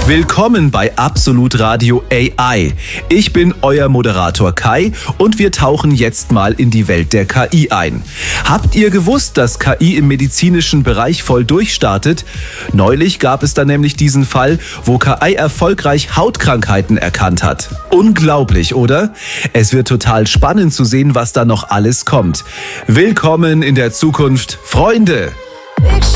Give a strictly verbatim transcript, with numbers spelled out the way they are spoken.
Willkommen bei Absolut Radio A I. Ich bin euer Moderator Kai und wir tauchen jetzt mal in die Welt der K I ein. Habt ihr gewusst, dass K I im medizinischen Bereich voll durchstartet? Neulich gab es da nämlich diesen Fall, wo K I erfolgreich Hautkrankheiten erkannt hat. Unglaublich, oder? Es wird total spannend zu sehen, was da noch alles kommt. Willkommen in der Zukunft, Freunde! Big